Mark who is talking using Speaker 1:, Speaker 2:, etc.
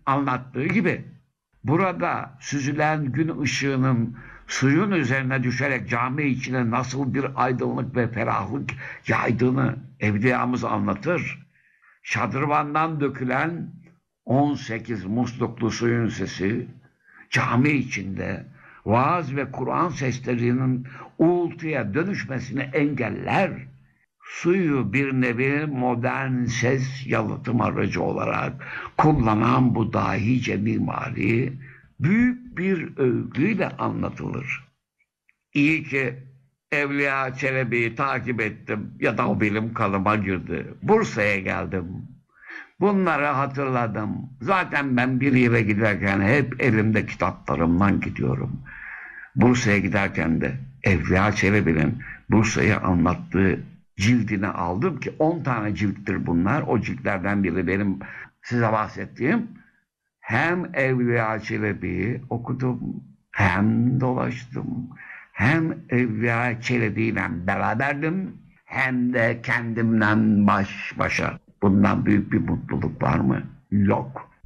Speaker 1: anlattığı gibi burada süzülen gün ışığının suyun üzerine düşerek cami içine nasıl bir aydınlık ve ferahlık yaydığını evliyamız anlatır. Şadırvandan dökülen 18 musluklu suyun sesi cami içinde vaaz ve Kur'an seslerinin uğultuya dönüşmesini engeller. Suyu bir nevi modern ses yalıtım aracı olarak kullanan bu dahice mimari büyük bir övgüyle anlatılır. İyi ki Evliya Çelebi'yi takip ettim ya da o benim kanıma girdi. Bursa'ya geldim. Bunları hatırladım. Zaten ben bir yere giderken hep elimde kitaplarımdan gidiyorum. Bursa'ya giderken de Evliya Çelebi'nin Bursa'yı anlattığı cildini aldım ki 10 tane cilttir bunlar. O ciltlerden biri benim size bahsettiğim. Hem Evliya Çelebi'yi okudum, hem dolaştım, hem Evliya Çelebi'yle beraberdim, hem de kendimden baş başa. Bundan büyük bir mutluluk var mı? Yok.